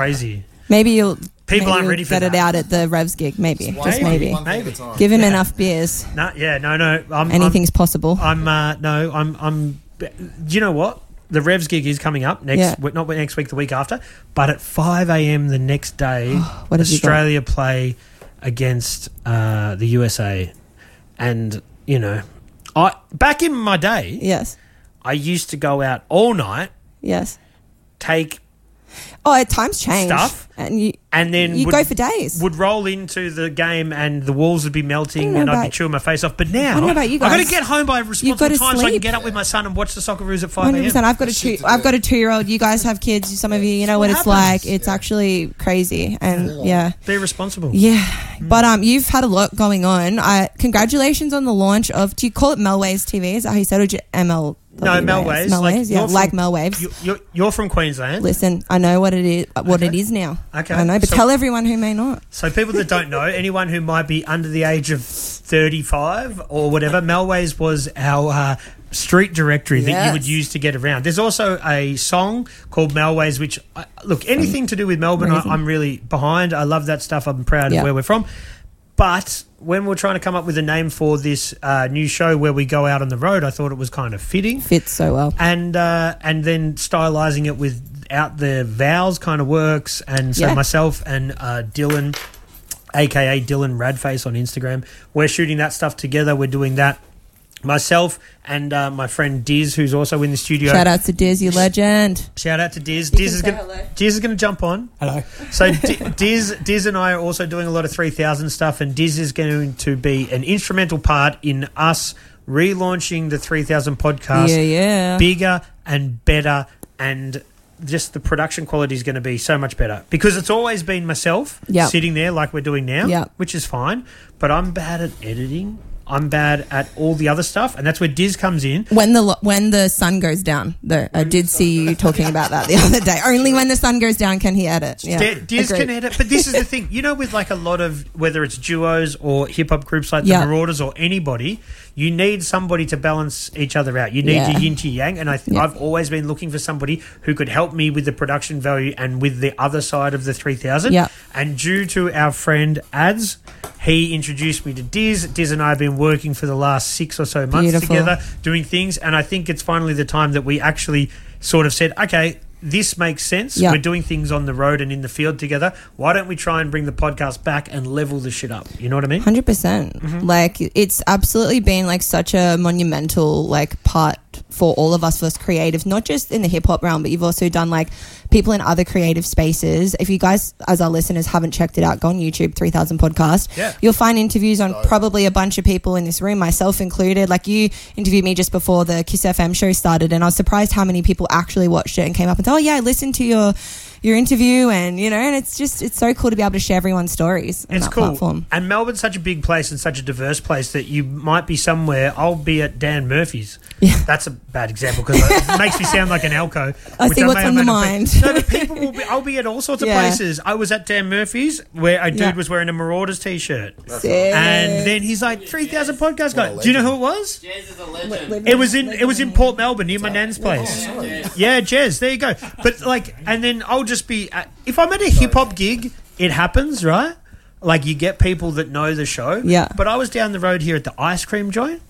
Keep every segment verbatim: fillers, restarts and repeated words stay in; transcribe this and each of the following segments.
crazy. Maybe you'll people maybe aren't you'll ready for get that. it out at the Revs gig. Maybe, One just thing- maybe. one thing at a Maybe. time. Give him Yeah. enough beers. No, yeah, no, no. I'm, Anything's I'm, possible. I'm uh, no, I'm, I'm. Do you know what? The Revs gig is coming up next, Yeah. not next week, the week after, but at five a.m. the next day, What have you got? Australia play against uh, the U S A, and you know, I back in my day, Yes. I used to go out all night, Yes. take Oh, at times change. Stuff. And you and then you would, go for days. would roll into the game and the walls would be I melting don't know and I'd be about- chewing my face off. But now I don't know about you I've got to guys. get home by a responsible to time so I can sleep. get up with my son and watch the Socceroos at five Hundred a.m. percent. I've got a two. Shit to I've do. got a two-year-old. You guys have kids. Some of you, you know what, what it's happens. like. It's Yeah. actually crazy, and yeah, Be responsible. yeah. But um, you've had a lot going on. I congratulations on the launch of. Do you call it Melways T V? Is that how you said it? Or ju- M L? No, Melways. Melways. Like, yeah, you're from- like Melwaves. You, you're, you're from Queensland. Listen, I know what it is. What Okay. it is now. Okay. I know, but So- tell everyone who may not. So people that don't know, anyone who might be under the age of thirty-five or whatever, Melways was our uh, street directory that you Yes. would use to get around. There's also a song called Melways, which, uh, look, anything to do with Melbourne, I, Amazing. I'm really behind. I love that stuff. I'm proud Yeah. of where we're from. But when we're trying to come up with a name for this uh, new show where we go out on the road, I thought it was kind of fitting. Fits so well. And uh, and then stylizing it without the vowels kind of works. And so Yeah. myself and uh, Dylan, aka Dylan Radface on Instagram, we're shooting that stuff together. We're doing that. Myself and uh, my friend Diz, who's also in the studio. Shout out to Diz, you legend. Shout out to Diz. You Diz can is say going hello. Diz is going to jump on. Hello. So D- Diz, Diz and I are also doing a lot of three thousand stuff, and Diz is going to be an instrumental part in us relaunching the three thousand podcast. Yeah, yeah. Bigger and better, and just the production quality is going to be so much better because it's always been myself Yep. sitting there like we're doing now, Yep. which is fine. But I'm bad at editing. I'm bad at all the other stuff, and that's where Diz comes in. When the lo- when the sun goes down, though, I did see you talking about that the other day. Only when the sun goes down can he edit. Yeah, D- Diz agreed. can edit, but this is the thing. You know, with like a lot of, whether it's duos or hip-hop groups like the Yeah. Marauders or anybody, you need somebody to balance each other out. You need Yeah. your yin to yang, and I th- Yeah. I've always been looking for somebody who could help me with the production value and with the other side of the three thousand. Yeah. And due to our friend Ads, he introduced me to Diz. Diz and I have been working for the last six or so months Beautiful. together doing things, and I think it's finally the time that we actually sort of said, okay, this makes sense. Yeah. We're doing things on the road and in the field together. Why don't we try and bring the podcast back and level the shit up? You know what I mean? Hundred percent. Mm-hmm. Like it's absolutely been like such a monumental like part for all of us, for us creatives, not just in the hip hop realm, but you've also done like people in other creative spaces. If you guys, as our listeners, haven't checked it out, go on YouTube, three thousand Podcast. Yeah. You'll find interviews on probably a bunch of people in this room, myself included. Like you interviewed me just before the Kiss F M show started, and I was surprised how many people actually watched it and came up and said, "Oh yeah, I listened to your." your interview, and you know, and it's just it's so cool to be able to share everyone's stories on It's that cool. platform. And Melbourne's such a big place and such a diverse place that you might be somewhere. I'll be at Dan Murphy's. Yeah. That's a bad example because it makes me sound like an alco. I which see what's may or on may the not be. mind. No, but people will be. I'll be at all sorts of Yeah. places. I was at Dan Murphy's where a dude Yeah. was wearing a Marauders t-shirt, Sick. and then he's like three thousand podcast guy. What a Do you know who it was? Jez is a legend. It was in it was in Port Melbourne near my nan's place. Yeah, Jez, there you go. But like, and then I'll just be at, if I'm at a hip hop gig, it happens, right? Like you get people that know the show. Yeah. But I was down the road here at the ice cream joint,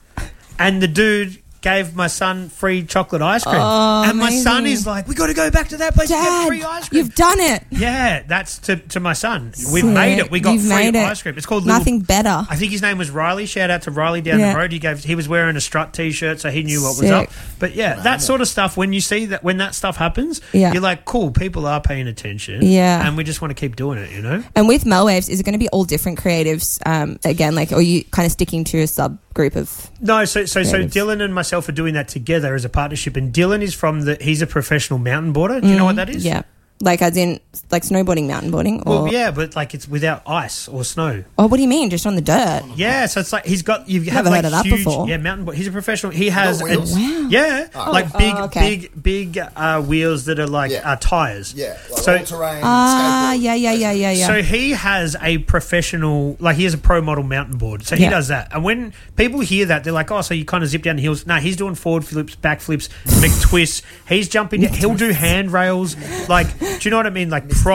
and the dude gave my son free chocolate ice cream, Oh, and my son amazing. is like, "We got to go back to that place to get Dad, free ice cream." you've done it. Yeah, that's to, to my son. We've Sick. made it. We got You've free made it. ice cream. It's called Little Nothing better. I think his name was Riley. Shout out to Riley down Yeah. the road. He gave. He was wearing a Strut t-shirt, so he knew what was Sick. up. But yeah, that sort of stuff. When you see that, when that stuff happens, Yeah. you're like, cool. People are paying attention. Yeah. and we just want to keep doing it. You know. And with Melwaves, is it going to be all different creatives um, again? Like, or are you kind of sticking to a subgroup of? No, so so so Creatives. Dylan and myself are doing that together as a partnership. And Dylan is from the. He's a professional mountain boarder. Do you know what that is? Yeah, like as in like snowboarding, mountain boarding, or Well, yeah, but like it's without ice or snow. oh, what do you mean? Just on the dirt? Yeah, so it's like he's got you have Never like heard of that huge, before. yeah, mountain. He's a professional. He has got a- wheels? Wow. yeah, like Oh, big, oh, okay. big, big uh, wheels that are like Yeah. uh, tires. Yeah, like So- all terrain. Ah, skateboard. yeah, yeah, yeah, yeah, yeah. So he has a professional, like he has a pro model mountain board. So he Yeah. does that. And when people hear that, they're like, oh, so you kind of zip down the hills. No, he's doing forward flips, back flips, McTwists. He's jumping. He'll do handrails. Like Do you know what I mean? Like